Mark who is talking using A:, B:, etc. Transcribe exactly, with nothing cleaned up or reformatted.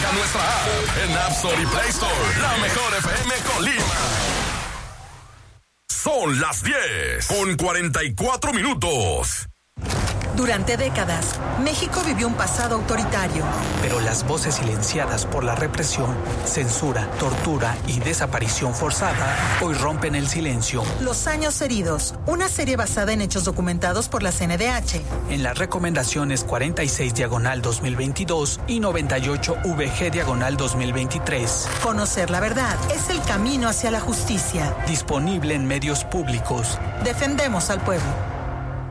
A: Descarga nuestra app en App Store y Play Store. La mejor F M Colima. Son las diez con cuarenta y cuatro minutos.
B: Durante décadas, México vivió un pasado autoritario.
C: Pero las voces silenciadas por la represión, censura, tortura y desaparición forzada hoy rompen el silencio.
B: Los años heridos, una serie basada en hechos documentados por la C N D H.
C: En las recomendaciones cuarenta y seis diagonal dos mil veintidós y noventa y ocho V G diagonal dos mil veintitrés.
B: Conocer la verdad es el camino hacia la justicia.
C: Disponible en medios públicos.
B: Defendemos al pueblo.